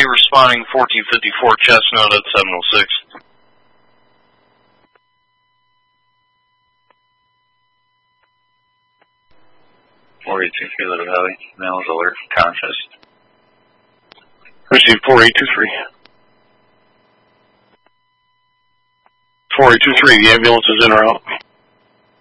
responding 1454 Chestnut at 706. 4823 Little Valley, male is alert, conscious. Receive 4823. 4823, the ambulance is in or out?